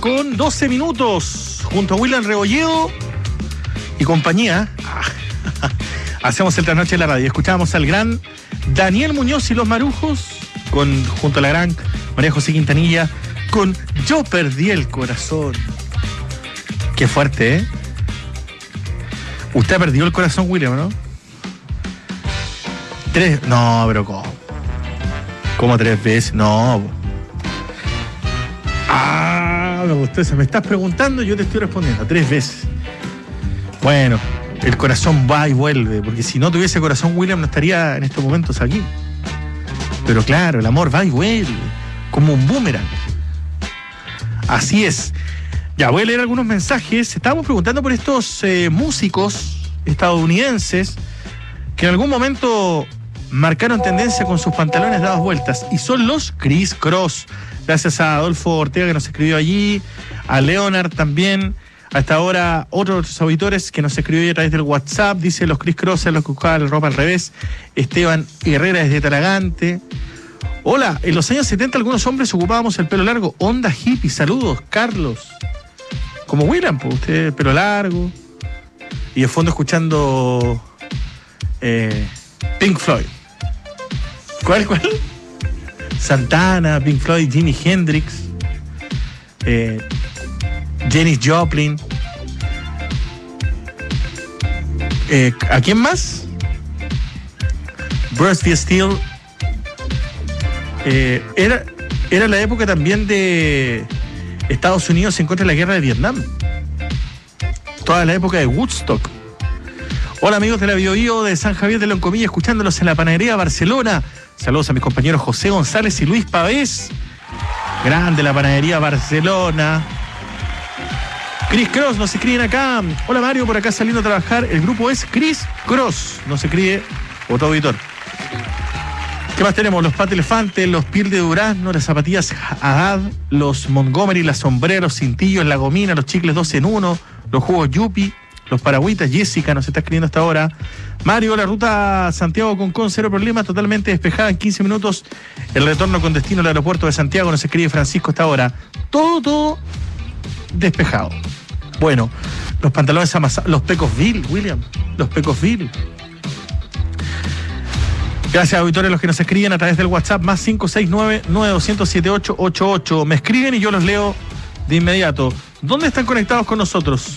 con 12 minutos, junto a William Rebolledo y compañía. Hacemos el trasnoche de la radio. Escuchábamos al gran Daniel Muñoz y los Marujos, junto a la gran María José Quintanilla, con Yo perdí el corazón. Qué fuerte, ¿eh? Usted ha perdido el corazón, William, ¿no? No, pero ¿cómo? ¿Cómo 3 veces? No. Me gustó eso. Me estás preguntando y yo te estoy respondiendo. 3 veces. Bueno, el corazón va y vuelve, porque si no tuviese corazón, William no estaría en estos momentos aquí. Pero claro, el amor va y vuelve, como un boomerang. Así es. Ya, voy a leer algunos mensajes. Estábamos preguntando por estos músicos estadounidenses que en algún momento marcaron tendencia con sus pantalones dados vueltas, y son los Criss Cross. Gracias a Adolfo Ortega, que nos escribió allí, a Leonard también, hasta ahora otros auditores que nos escribió a través del WhatsApp. Dice: los Criss Cross es los que buscaban la ropa al revés. Esteban Herrera desde Talagante. Hola, en los años 70 algunos hombres ocupábamos el pelo largo, onda hippie. Saludos, Carlos. Como William, pues usted, pelo largo, y de fondo escuchando Pink Floyd. ¿Cuál? Santana, Pink Floyd, Jimi Hendrix, Janis Joplin. ¿A quién más? Crosby, Stills. Era la época también de Estados Unidos en contra de la guerra de Vietnam. Toda la época de Woodstock. Hola amigos de la Biobío de San Javier de Loncomilla, escuchándolos en la panadería Barcelona. Saludos a mis compañeros José González y Luis Pavés. Grande la panadería Barcelona. Criss Cross, nos escriben acá. Hola Mario, por acá saliendo a trabajar. El grupo es Criss Cross. Nos escribe otro auditor. ¿Qué más tenemos? Los Pat Elefantes, los Pil de Durazno, las zapatillas Haddad, los Montgomery, las sombreros, cintillos, la gomina, los chicles 2 en 1, los jugos Yupi, los paragüitas. Jessica nos está escribiendo hasta ahora. Mario, la ruta Santiago-Concón, cero problemas, totalmente despejada en 15 minutos. El retorno con destino al aeropuerto de Santiago, nos escribe Francisco hasta ahora. Todo despejado. Bueno, los pantalones amasados, los Pecosville, William, los Pecosville. Gracias, auditores, los que nos escriben a través del WhatsApp, más 569-9200-7888. Me escriben y yo los leo de inmediato. ¿Dónde están conectados con nosotros?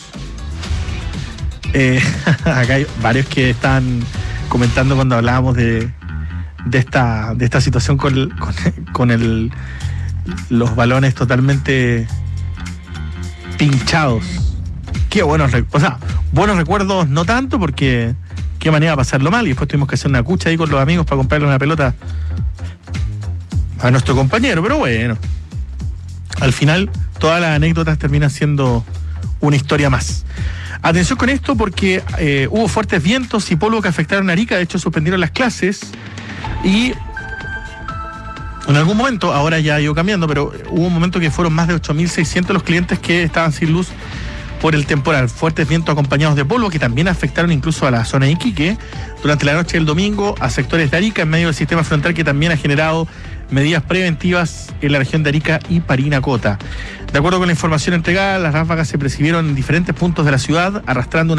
Acá hay varios que están comentando cuando hablábamos de esta situación con los balones totalmente pinchados. Qué buenos recuerdos, no tanto, porque qué manera de pasarlo mal, y después tuvimos que hacer una cucha ahí con los amigos para comprarle una pelota a nuestro compañero, pero bueno, al final todas las anécdotas terminan siendo una historia más. Atención con esto, porque hubo fuertes vientos y polvo que afectaron a Arica. De hecho suspendieron las clases, y en algún momento, ahora ya ha ido cambiando, pero hubo un momento que fueron más de 8.600 los clientes que estaban sin luz por el temporal. Fuertes vientos acompañados de polvo que también afectaron incluso a la zona de Iquique durante la noche del domingo, a sectores de Arica, en medio del sistema frontal que también ha generado medidas preventivas en la región de Arica y Parinacota. De acuerdo con la información entregada, las ráfagas se percibieron en diferentes puntos de la ciudad, arrastrando